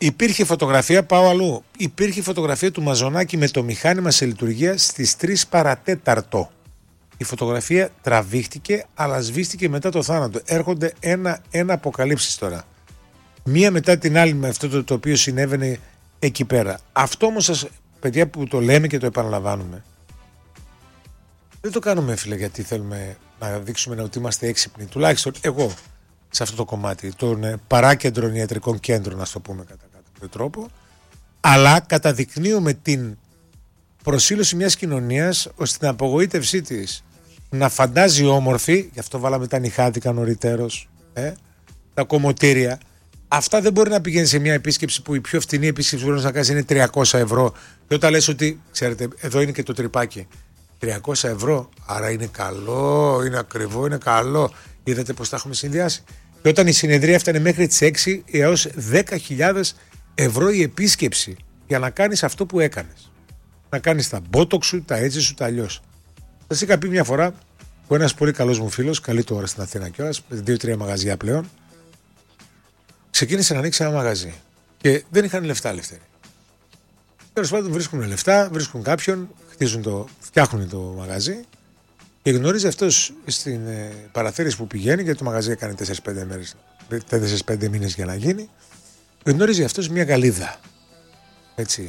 Υπήρχε φωτογραφία, πάω αλλού. Υπήρχε φωτογραφία του Μαζονάκη με το μηχάνημα σε λειτουργία στις 3 παρατέταρτο. Η φωτογραφία τραβήχτηκε, αλλά σβήστηκε μετά το θάνατο. Έρχονται ένα αποκαλύψεις τώρα. Μία μετά την άλλη με αυτό το οποίο συνέβαινε εκεί πέρα. Αυτό όμως σας, παιδιά, που το λέμε και το επαναλαμβάνουμε, δεν το κάνουμε, φίλε, γιατί θέλουμε να δείξουμε ότι είμαστε έξυπνοι. Τουλάχιστον εγώ σε αυτό το κομμάτι των παράκεντρων ιατρικών κέντρων, να το πούμε κατά κάποιο τρόπο, αλλά καταδεικνύουμε την προσήλωση μιας κοινωνίας ώστε την απογοήτευσή της να φαντάζει όμορφη. Γι' αυτό βάλαμε τα νυχάδικα νωριτέρως, τα κομμωτήρια. Αυτά δεν μπορεί να πηγαίνει σε μια επίσκεψη που η πιο φθηνή επίσκεψη που μπορεί να κάνει είναι 300 ευρώ. Και όταν λες ότι, ξέρετε, εδώ είναι και το τρυπάκι. 300 ευρώ, άρα είναι καλό, είναι ακριβό, είναι καλό. Είδατε πως τα έχουμε συνδυάσει. Και όταν η συνεδρία έφτανε μέχρι τις 6 έως 10.000 ευρώ η επίσκεψη για να κάνεις αυτό που έκανες. Να κάνεις τα μπότοξ σου, τα έτσι σου, τα αλλιώς. Σας είχα πει μια φορά που ένας πολύ καλός μου φίλος, καλή του ώρα στην Αθήνα κιόλας, 2-3 μαγαζιά πλέον, ξεκίνησε να ανοίξει ένα μαγαζί και δεν είχαν λεφτά ελεύθεροι. Τέλος πάντων βρίσκουν λεφτά, βρίσκουν κάποιον, φτιάχνουν το μαγαζί και γνωρίζει αυτός στην παραθέρηση που πηγαίνει, γιατί το μαγαζί έκανε 4-5 μήνες για να γίνει, γνωρίζει αυτός μια Γαλλίδα, έτσι,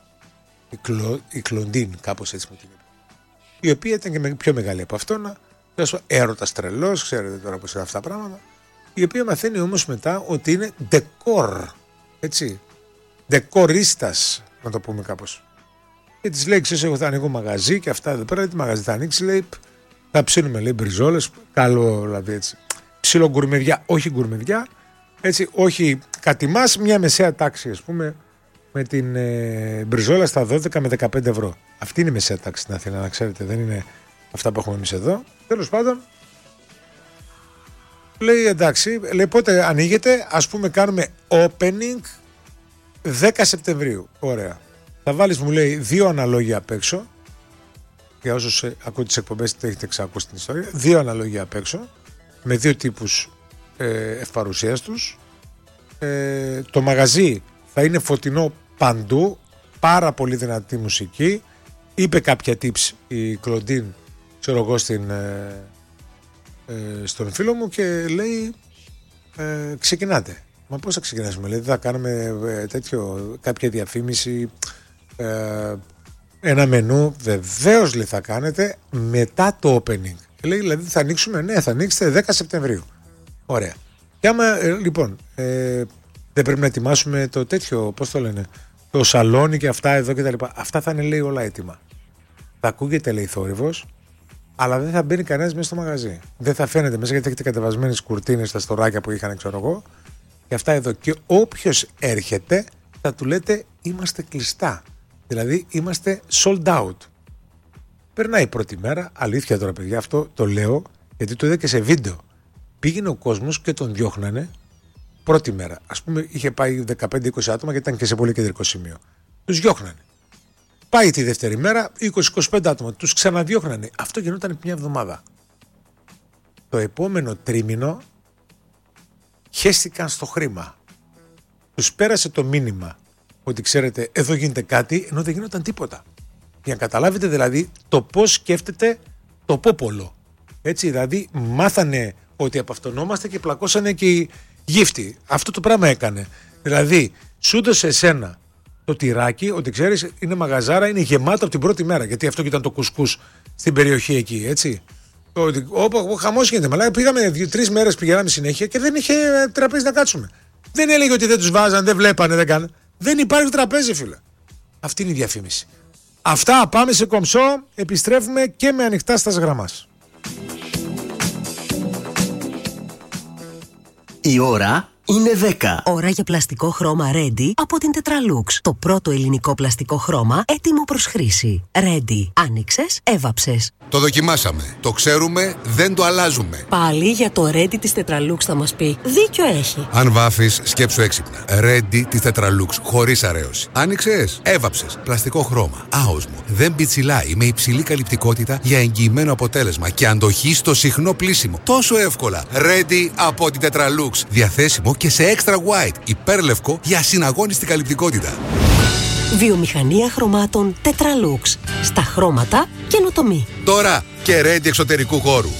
η Κλοντίν, κάπως έτσι μου την είπε, η οποία ήταν και πιο μεγάλη από αυτόν, έρωτας τρελός, ξέρετε τώρα πως είναι αυτά τα πράγματα, η οποία μαθαίνει όμως μετά ότι είναι ντεκόρ, έτσι, ντεκορίστας, να το πούμε κάπως. Και της λέει, ξέρεις, εγώ θα ανοίγω μαγαζί και αυτά εδώ πέρα, τι μαγαζί θα ανοίξει, λέει, θα ψήνουμε, λέει, μπριζόλες, καλό, δηλαδή, έτσι, ψήλο γκουρμεδιά, όχι γκουρμεδιά, έτσι, όχι κατημάς, μια μεσαία τάξη, ας πούμε, με την μπριζόλα στα 12 με 15 ευρώ. Αυτή είναι η μεσαία τάξη στην Αθήνα, να ξέρετε, δεν είναι αυτά που έχουμε εμείς εδώ. Τέλος πάντων, λέει, εντάξει, λέει, πότε ανοίγεται, ας πούμε, κάνουμε opening 10 Σεπτεμβρίου. Ωραία. Θα βάλεις, μου λέει, 2 αναλόγια απ' έξω. Για όσους ακούτε τις εκπομπές, έχετε ξακούσει την ιστορία. 2 αναλόγια απ' έξω, με 2 τύπους ευπαρουσίας τους. Το μαγαζί θα είναι φωτεινό παντού, πάρα πολύ δυνατή μουσική. Είπε κάποια tips η Κλοντίν, ξέρω εγώ, στον φίλο μου και λέει, ξεκινάτε. Μα πώς θα ξεκινήσουμε, λέει, θα κάνουμε κάποια διαφήμιση, ένα μενού? Βεβαίως, λέει, θα κάνετε μετά το opening. Και λέει, δηλαδή θα ανοίξουμε? Ναι, θα ανοίξετε 10 Σεπτεμβρίου. Ωραία. Και άμα, λοιπόν, δεν πρέπει να ετοιμάσουμε το τέτοιο, πώς το λένε, το σαλόνι και αυτά εδώ και τα λοιπά. Αυτά θα είναι, λέει, όλα έτοιμα. Θα ακούγεται, λέει, θόρυβος, αλλά δεν θα μπαίνει κανένας μέσα στο μαγαζί. Δεν θα φαίνεται μέσα, γιατί έχετε κατεβασμένες κουρτίνες στα στοράκια που είχαν, ξέρω εγώ, και αυτά εδώ. Και όποιος έρχεται θα του λέτε, είμαστε κλειστά. Δηλαδή είμαστε sold out. Περνάει η πρώτη μέρα, αλήθεια τώρα, παιδιά, αυτό το λέω γιατί το είδα και σε βίντεο. Πήγαινε ο κόσμος και τον διώχνανε πρώτη μέρα. Ας πούμε, είχε πάει 15-20 άτομα και ήταν και σε πολύ κεντρικό σημείο. Τους διώχνανε. Πάει τη δεύτερη μέρα, 20-25 άτομα, τους ξαναδιώχνανε. Αυτό γινόταν μια εβδομάδα. Το επόμενο τρίμηνο χέστηκαν στο χρήμα. Τους πέρασε το μήνυμα ότι, ξέρετε, εδώ γίνεται κάτι, ενώ δεν γινόταν τίποτα. Για να καταλάβετε δηλαδή το πώς σκέφτεται το πόπολο. Έτσι, δηλαδή μάθανε ότι απαυτονόμαστε και πλακώσανε και οι γύφτοι. Αυτό το πράγμα έκανε. Δηλαδή, σου έδωσε εσένα το τυράκι, ότι ξέρεις, είναι μαγαζάρα, είναι γεμάτο από την πρώτη μέρα. Γιατί αυτό και ήταν το κουσκούς στην περιοχή εκεί, έτσι. Όπου χαμός γίνεται. Μαλάκα, πήγαμε 2-3 μέρες, πηγαίναμε συνέχεια και δεν είχε τραπέζι να κάτσουμε. Δεν έλεγε ότι δεν τους βάζαν, δεν βλέπανε, δεν κάνανε. Δεν υπάρχει τραπέζι, φίλε. Αυτή είναι η διαφήμιση. Αυτά, πάμε σε κομψό, επιστρέφουμε και με ανοιχτά στα γραμμάς. Η ώρα είναι 10. Ώρα για πλαστικό χρώμα Ready από την Tetralux. Το πρώτο ελληνικό πλαστικό χρώμα έτοιμο προς χρήση. Ready. Άνοιξες, έβαψες. Το δοκιμάσαμε. Το ξέρουμε, δεν το αλλάζουμε. Πάλι για το Ready της Tetralux θα μας πει. Δίκιο έχει. Αν βάφεις, σκέψου έξυπνα. Ready της Tetralux, χωρίς αρέωση. Άνοιξες, έβαψες. Πλαστικό χρώμα. Άοσμο. Δεν πιτσιλάει, με υψηλή καλυπτικότητα για εγγυημένο αποτέλεσμα και αντοχή στο συχνό πλύσιμο. Τόσο εύκολα. Ready από την Tetralux. Διαθέσιμο και σε extra white υπέρλευκο για ασυναγώνιστη καλλιπτικότητα. Βιομηχανία χρωμάτων Tetralux. Στα χρώματα καινοτομή. Τώρα και Ready εξωτερικού χώρου.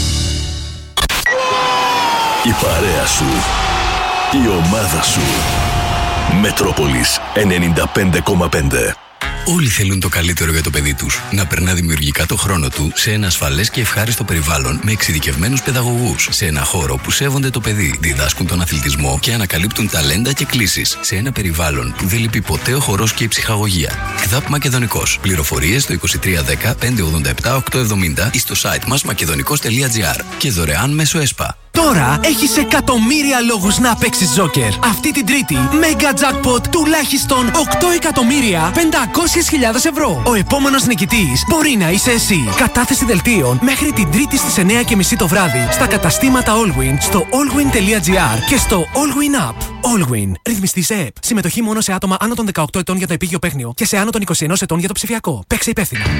Η παρέα σου. Η ομάδα σου. Μετρόπολης 95,5. Όλοι θέλουν το καλύτερο για το παιδί τους. Να περνά δημιουργικά το χρόνο του σε ένα ασφαλές και ευχάριστο περιβάλλον με εξειδικευμένους παιδαγωγούς. Σε ένα χώρο που σέβονται το παιδί, διδάσκουν τον αθλητισμό και ανακαλύπτουν ταλέντα και κλίσεις. Σε ένα περιβάλλον που δεν λείπει ποτέ ο χορός και η ψυχαγωγία. ΚΔΑΠ Μακεδονικός. Πληροφορίες στο 2310 587 870 ή στο site μας makedonικos.gr και δωρεάν μέσω ΕΣΠΑ. Τώρα έχεις εκατομμύρια λόγους να παίξεις Joker. Αυτή την Τρίτη, Mega Jackpot τουλάχιστον 8.500.000 ευρώ. Ο επόμενος νικητής μπορεί να είσαι εσύ. Κατάθεση δελτίων μέχρι την Τρίτη στις 9:30 το βράδυ στα καταστήματα Allwyn, στο allwyn.gr και στο Allwyn App. Allwyn. Ρυθμιστή σε ΕΠ. Συμμετοχή μόνο σε άτομα άνω των 18 ετών για το επίγειο παίχνιο και σε άνω των 21 ετών για το ψηφιακό. Παίξε υπεύθυνα.